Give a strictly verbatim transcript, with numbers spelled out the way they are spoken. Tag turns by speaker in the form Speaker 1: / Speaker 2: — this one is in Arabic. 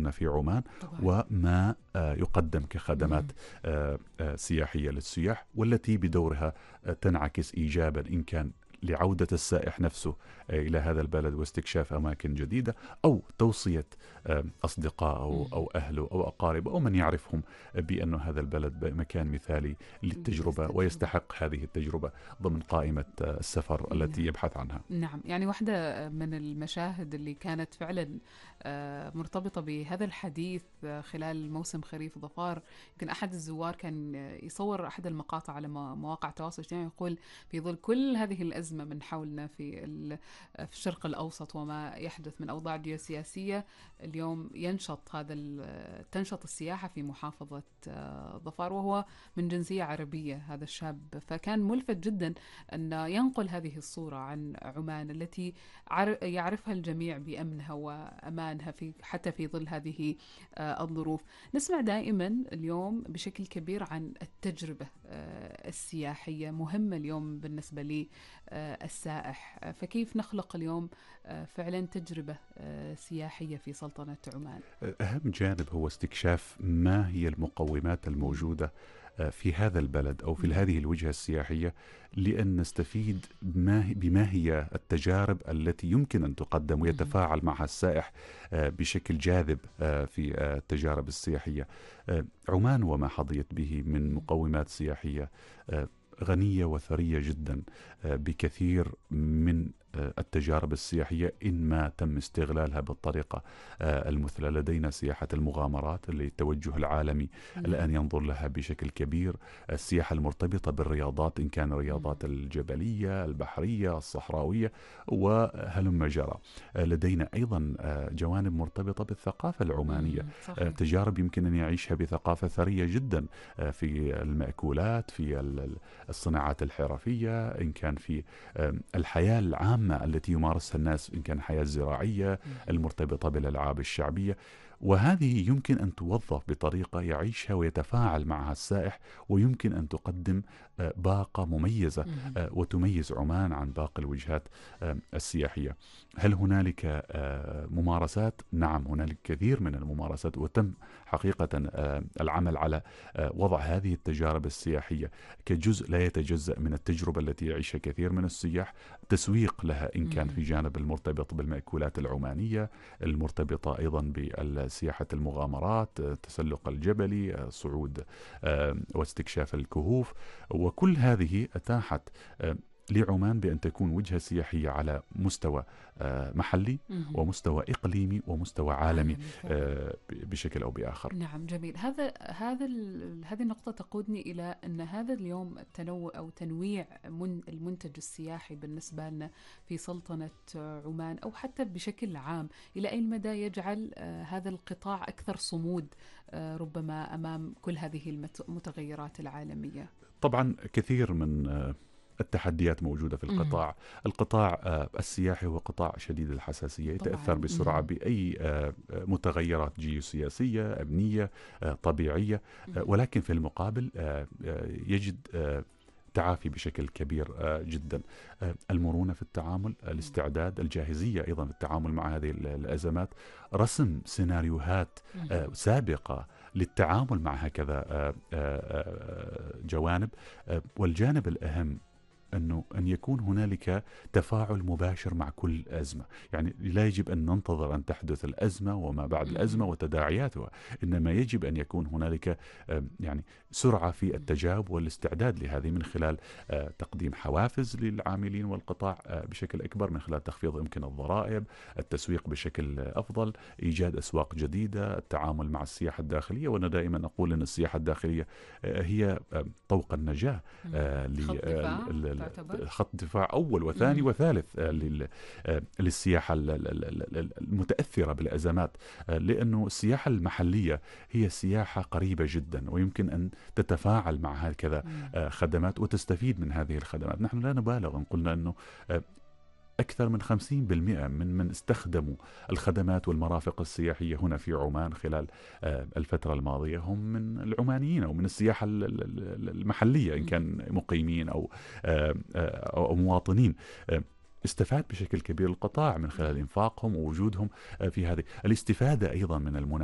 Speaker 1: هنا في عمان
Speaker 2: طبعا.
Speaker 1: وما آه، يقدم كخدمات
Speaker 2: مم.
Speaker 1: آه، آه، سياحية للسياح، والتي بدورها آه، تنعكس إيجابا إن كان لعودة السائح نفسه آه، إلى هذا البلد واستكشاف أماكن جديدة، أو توصية آه، أصدقاء أو
Speaker 2: مم.
Speaker 1: أو أهله أو أقاربه أو من يعرفهم بأن هذا البلد مكان مثالي للتجربة
Speaker 2: للاستكشاف.
Speaker 1: ويستحق هذه التجربة ضمن قائمة آه، السفر التي
Speaker 2: نعم.
Speaker 1: يبحث عنها.
Speaker 2: نعم، يعني واحدة من المشاهد اللي كانت فعلا آه، مرتبطة بهذا الحديث آه، خلال موسم خريف ظفار. يمكن أحد الزوار كان آه، يصور أحد المقاطع على مو- مواقع التواصل الاجتماعي، يقول في ظل كل هذه الأزمة من حولنا في ال- في الشرق الأوسط وما يحدث من أوضاع جيوسياسية، اليوم ينشط هذا ال- تنشط السياحة في محافظة آه، ظفار، وهو من جنسية عربية هذا الشاب. فكان ملفت جدا أن ينقل هذه الصورة عن عمان التي عر- يعرفها الجميع بأمنها وأمانها في حتى في ظل هذه آه، الظروف. نسمع دائما اليوم بشكل كبير عن التجربة آه، السياحية، مهمة اليوم بالنسبة لي آه، السائح. آه، فكيف نخلق اليوم آه، فعلا تجربة آه، سياحية في سلطنة عمان؟
Speaker 1: أهم جانب هو استكشاف ما هي المقومات
Speaker 2: مم.
Speaker 1: الموجودة آه، في هذا البلد أو في
Speaker 2: نعم.
Speaker 1: هذه الوجهة السياحية، لأن نستفيد ما هي- بما هي التجارب التي يمكن أن تقدم
Speaker 2: مم.
Speaker 1: ويتفاعل معها السائح آه، بشكل جاذب آه، في آه، التجارب السياحية. آه، عمان وما حظيت به من
Speaker 2: مم.
Speaker 1: مقومات سياحية آه، غنية وثرية جدا آه، بكثير من آه، التجارب السياحية إن ما تم استغلالها بالطريقة آه، المثلى. لدينا سياحة المغامرات اللي التوجه العالمي
Speaker 2: نعم.
Speaker 1: الآن ينظر لها بشكل كبير، السياحة المرتبطة بالرياضات إن كان
Speaker 2: مم.
Speaker 1: الرياضات الجبلية البحرية الصحراوية وهلم جرى. آه، لدينا أيضا آه، جوانب مرتبطة بالثقافة العمانية،
Speaker 2: مم.
Speaker 1: آه،
Speaker 2: صحيح.
Speaker 1: تجارب يمكن أن يعيشها بثقافة ثرية جدا آه، في المأكولات، في ال- ال- الصناعات الحرفية، إن كان في آه، الحياة العامة التي يمارسها الناس، إن كان حياة زراعية
Speaker 2: مم.
Speaker 1: المرتبطة بالألعاب الشعبية. وهذه يمكن أن توظف بطريقة يعيشها ويتفاعل معها السائح، ويمكن أن تقدم آه، باقة مميزة
Speaker 2: مم.
Speaker 1: آه، وتميز عمان عن باقي الوجهات آه، السياحية. هل هنالك آه، ممارسات؟ نعم، هنالك كثير من الممارسات، وتم حقيقة آه، العمل على آه، وضع هذه التجارب السياحية كجزء لا يتجزأ من التجربة التي يعيشها كثير من السياح، تسويق لها إن كان
Speaker 2: مم.
Speaker 1: في جانب المرتبط بالمأكولات العمانية، المرتبطة أيضا بسياحة المغامرات، التسلق الجبلي، صعود آه، واستكشاف الكهوف. وكل هذه أتاحت آه، لعمان بأن تكون وجهة سياحية على مستوى آه، محلي
Speaker 2: مم.
Speaker 1: ومستوى إقليمي ومستوى عالمي
Speaker 2: عالمي فعلا.
Speaker 1: آه، ب- بشكل أو بآخر.
Speaker 2: نعم، جميل. هذا هذا ال- هذه النقطة تقودني إلى أن هذا اليوم التنوع أو تنويع من المنتج السياحي بالنسبة لنا في سلطنة عمان، أو حتى بشكل عام، إلى أي مدى يجعل آه، هذا القطاع أكثر صمود آه، ربما أمام كل هذه المت- المتغيرات العالمية؟
Speaker 1: طبعا كثير من آه، التحديات موجودة في
Speaker 2: مم.
Speaker 1: القطاع. القطاع آه، السياحي هو قطاع شديد الحساسية، يتأثر
Speaker 2: طبعا.
Speaker 1: بسرعة
Speaker 2: مم.
Speaker 1: بأي آه، آه، متغيرات جيوسياسية أمنية آه، طبيعية. آه،
Speaker 2: مم.
Speaker 1: ولكن في المقابل آه، آه، يجد آه، تعافي بشكل كبير آه، جدا. آه، المرونة في التعامل،
Speaker 2: مم.
Speaker 1: الاستعداد، الجاهزية أيضا في التعامل مع هذه ال- الأزمات، رسم سيناريوهات آه،
Speaker 2: مم.
Speaker 1: سابقة للتعامل مع هكذا آه، آه، آه، جوانب. آه، والجانب الأهم أنه أن يكون هنالك تفاعل مباشر مع كل أزمة. يعني لا يجب أن ننتظر أن تحدث الأزمة وما بعد الأزمة
Speaker 2: مم.
Speaker 1: وتداعياتها، إنما يجب أن يكون هنالك آم، يعني سرعة في
Speaker 2: مم.
Speaker 1: التجاوب والاستعداد لهذه، من خلال آه، تقديم حوافز للعاملين والقطاع آه، بشكل أكبر، من خلال تخفيض يمكن الضرائب، التسويق بشكل آه، أفضل، إيجاد أسواق جديدة، التعامل مع السياحة الداخلية. وأنا دائما أقول أن السياحة الداخلية آه، هي آه، طوق النجاة
Speaker 2: مم. خط دفاع
Speaker 1: آه،
Speaker 2: تعتبر.
Speaker 1: خط دفاع أول وثاني
Speaker 2: مم.
Speaker 1: وثالث آه،
Speaker 2: مم.
Speaker 1: لل- آه، للسياحة ال- ال- ال- ال- المتأثرة بالأزمات. آه، لأنه السياحة المحلية هي سياحة قريبة جدا، ويمكن أن تتفاعل مع هكذا
Speaker 2: مم.
Speaker 1: آه، خدمات وتستفيد من هذه الخدمات. نحن لا نبالغ إن قلنا أنه آه، أكثر من خمسين بالمئة من من استخدموا الخدمات والمرافق السياحية هنا في عمان خلال آه، الفترة الماضية هم من العمانيين أو من السياحة ال- ال- ال- المحلية، إن
Speaker 2: مم.
Speaker 1: كان مقيمين أو آه، آه، أو مواطنين. آه، استفاد بشكل كبير القطاع من خلال
Speaker 2: نعم.
Speaker 1: إنفاقهم ووجودهم آه، في هذه الاستفادة أيضا من المناسبات